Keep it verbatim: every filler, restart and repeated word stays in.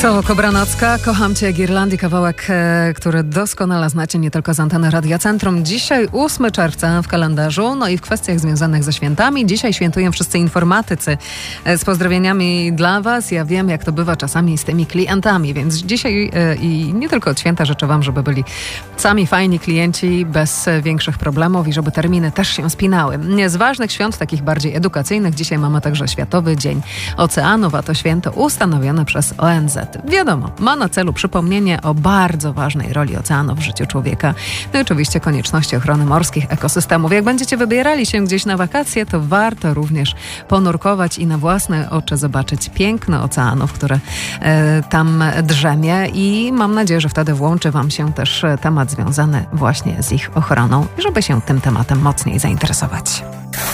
To Kobranocka, Kocham Cię, Girlandy, kawałek, e, który doskonale znacie nie tylko z anteny Radia Centrum. Dzisiaj ósmego czerwca w kalendarzu, no i w kwestiach związanych ze świętami. Dzisiaj świętują wszyscy informatycy. E, z pozdrowieniami dla Was. Ja wiem, jak to bywa czasami z tymi klientami, więc dzisiaj e, i nie tylko od święta życzę Wam, żeby byli sami fajni klienci bez e, większych problemów i żeby terminy też się spinały. Z ważnych świąt, takich bardziej edukacyjnych, dzisiaj mamy także Światowy Dzień Oceanów, a to święto ustanowione przez O N Z. Wiadomo, ma na celu przypomnienie o bardzo ważnej roli oceanów w życiu człowieka. No i oczywiście konieczności ochrony morskich ekosystemów. Jak będziecie wybierali się gdzieś na wakacje, to warto również ponurkować i na własne oczy zobaczyć piękno oceanów, które e, tam drzemie i mam nadzieję, że wtedy włączy Wam się też temat związany właśnie z ich ochroną, żeby się tym tematem mocniej zainteresować.